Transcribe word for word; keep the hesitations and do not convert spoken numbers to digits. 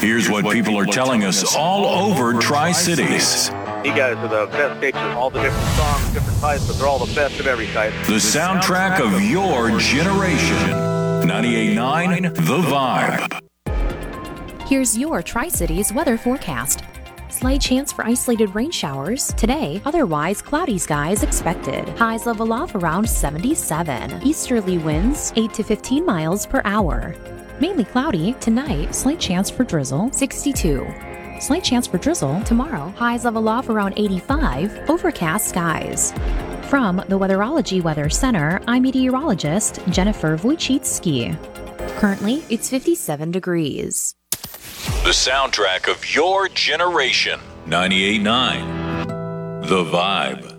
Here's what people are telling us all over Tri-Cities. You guys are the best stations, all the different songs, different types, but they're all the best of every type. The soundtrack of your generation. ninety-eight point nine The Vibe. Here's your Tri-Cities weather forecast. Slight chance for isolated rain showers today, otherwise cloudy skies expected. Highs level off around seventy-seven. Easterly winds eight to fifteen miles per hour. Mainly cloudy tonight, slight chance for drizzle sixty-two. Slight chance for drizzle tomorrow, highs level off around eighty-five, overcast skies. From the Weatherology Weather Center, I'm meteorologist Jennifer Wojcicki. Currently, it's fifty-seven degrees. The soundtrack of your generation. ninety-eight point nine The Vibe.